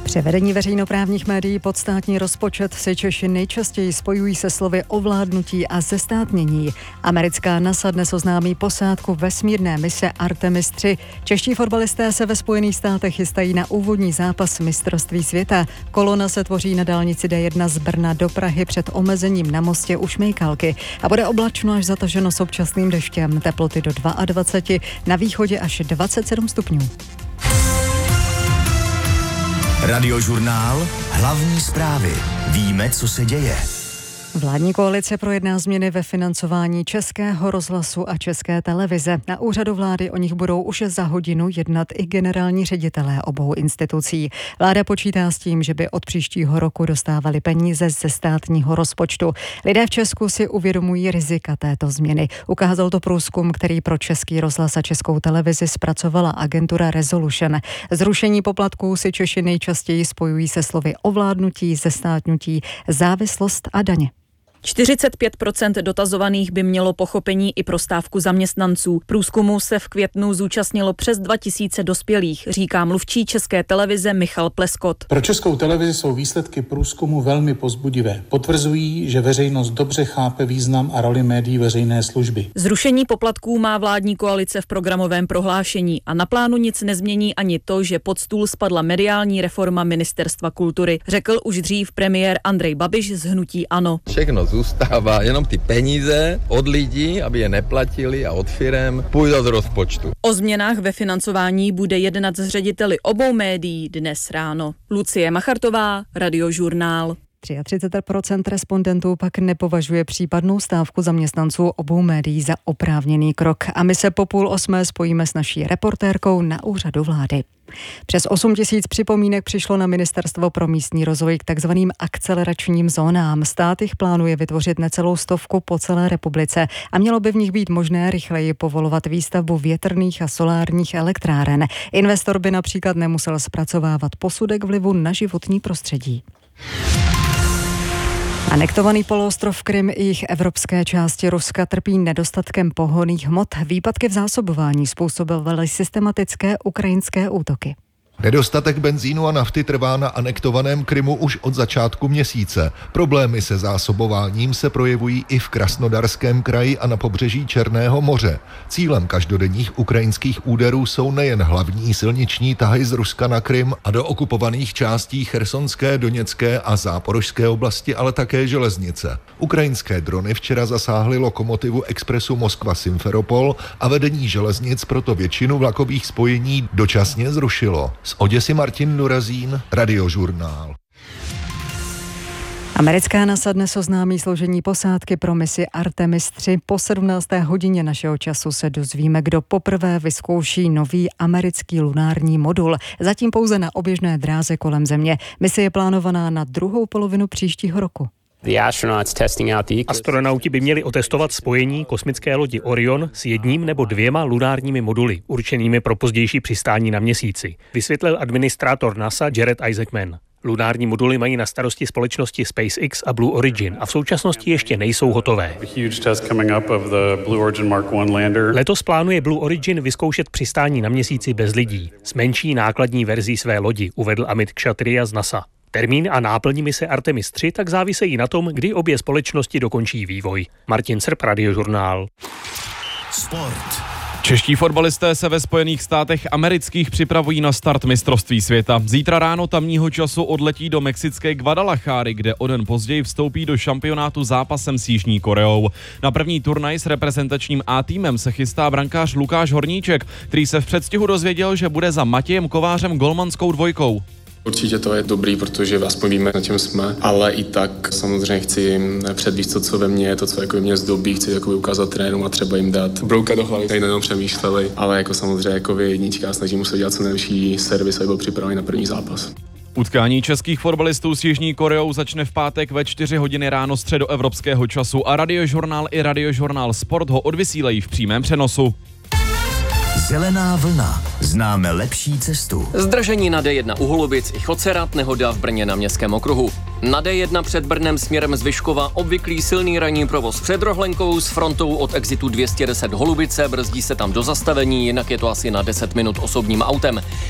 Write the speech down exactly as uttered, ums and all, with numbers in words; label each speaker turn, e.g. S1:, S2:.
S1: Při vedení veřejnoprávních médií pod státní rozpočet si Češi nejčastěji spojují se slovy ovládnutí a zestátnění. Americká NASA dnes oznámí posádku vesmírné mise Artemis tři. Čeští fotbalisté se ve Spojených státech chystají na úvodní zápas mistrovství světa. Kolona se tvoří na dálnici D jedna z Brna do Prahy před omezením na mostě u Šmejkalky a bude oblačno až zataženo s občasným deštěm. Teploty do dvacet dva, na východě až dvacet sedm stupňů.
S2: Radiožurnál, hlavní zprávy. Víme, co se děje.
S1: Vládní koalice projedná změny ve financování Českého rozhlasu a České televize. Na úřadu vlády o nich budou už za hodinu jednat i generální ředitelé obou institucí. Vláda počítá s tím, že by od příštího roku dostávali peníze ze státního rozpočtu. Lidé v Česku si uvědomují rizika této změny. Ukázal to průzkum, který pro Český rozhlas a Českou televizi zpracovala agentura Resolution. Zrušení poplatků si Češi nejčastěji spojují se slovy ovládnutí, zestátnutí, závislost a daně.
S3: čtyřicet pět procent dotazovaných by mělo pochopení i pro stávku zaměstnanců. Průzkumu se v květnu zúčastnilo přes dva tisíce dospělých, říká mluvčí České televize Michal Pleskot.
S4: Pro Českou televizi jsou výsledky průzkumu velmi povzbudivé. Potvrzují, že veřejnost dobře chápe význam a roli médií veřejné služby.
S3: Zrušení poplatků má vládní koalice v programovém prohlášení a na plánu nic nezmění ani to, že pod stůl spadla mediální reforma Ministerstva kultury, řekl už dřív premiér Andrej Babiš z hnutí ANO.
S5: Všechno zůstává, jenom ty peníze od lidí, aby je neplatili, a od firem půjdou z rozpočtu.
S3: O změnách ve financování bude jednat s řediteli obou médií dnes ráno. Lucie Machartová, Radiožurnál.
S1: třicet tři procent respondentů pak nepovažuje případnou stávku zaměstnanců obou médií za oprávněný krok. A my se po půl osmé spojíme s naší reportérkou na úřadu vlády. Přes osm tisíc připomínek přišlo na Ministerstvo pro místní rozvoj k takzvaným akceleračním zónám. Stát jich plánuje vytvořit necelou stovku po celé republice a mělo by v nich být možné rychleji povolovat výstavbu větrných a solárních elektráren. Investor by například nemusel zpracovávat posudek vlivu na životní prostředí. Anektovaný poloostrov Krym i jich evropské části Ruska trpí nedostatkem pohonných hmot. Výpadky v zásobování způsobovaly systematické ukrajinské útoky.
S6: Nedostatek benzínu a nafty trvá na anektovaném Krymu už od začátku měsíce. Problémy se zásobováním se projevují i v Krasnodarském kraji a na pobřeží Černého moře. Cílem každodenních ukrajinských úderů jsou nejen hlavní silniční tahy z Ruska na Krym a do okupovaných částí Chersonské, Doněcké a Záporožské oblasti, ale také železnice. Ukrajinské drony včera zasáhly lokomotivu expresu Moskva-Simferopol a vedení železnic proto většinu vlakových spojení dočasně zrušilo. Z Oděsy Martin Nurazín, Radiožurnál.
S1: Americká NASA dnes oznámí složení posádky pro misi Artemis tři. Po sedmnácté hodině našeho času se dozvíme, kdo poprvé vyzkouší nový americký lunární modul. Zatím pouze na oběžné dráze kolem Země. Mise je plánovaná na druhou polovinu příštího roku.
S7: Astronauti by měli otestovat spojení kosmické lodi Orion s jedním nebo dvěma lunárními moduly, určenými pro pozdější přistání na Měsíci, vysvětlil administrátor NASA Jared Isaacman. Lunární moduly mají na starosti společnosti SpaceX a Blue Origin a v současnosti ještě nejsou hotové. Letos plánuje Blue Origin vyzkoušet přistání na Měsíci bez lidí s menší nákladní verzí své lodi, uvedl Amit Kshatriya z NASA. Termín a náplň mise Artemis tři tak závisejí na tom, kdy obě společnosti dokončí vývoj. Martin Srp, Radiožurnál.
S2: Sport.
S8: Čeští fotbalisté se ve Spojených státech amerických připravují na start mistrovství světa. Zítra ráno tamního času odletí do mexické Guadalajary, kde o den později vstoupí do šampionátu zápasem s Jižní Koreou. Na první turnaj s reprezentačním A týmem se chystá brankář Lukáš Horníček, který se v předstihu dozvěděl, že bude za Matějem Kovářem golmanskou dvojkou.
S9: Určitě to je dobrý, protože aspoň víme, na čem jsme, ale i tak samozřejmě chci předvíst to, co ve mně je, to, co jako mě zdobí, chci jako ukázat trenérům a třeba jim dát brouka do hlavy, tady nejenom přemýšleli, ale jako samozřejmě jako jednička, snažím se dělat co nejlepší servis, aby byl připravený na první zápas.
S8: Utkání českých fotbalistů s Jižní Koreou začne v pátek ve čtyři hodiny ráno středoevropského času a Radiožurnál i Radiožurnál Sport ho odvysílejí v přímém přenosu.
S2: Zelená vlna. Známe lepší cestu.
S10: Zdržení na D jedna u Holubic i Chocerat, nehoda v Brně na Městském okruhu. Na D jedna před Brnem směrem z Vyškova obvyklý silný ranní provoz před Rohlenkou s frontou od exitu dvě stě deset Holubice, brzdí se tam do zastavení, jinak je to asi na deset minut osobním autem.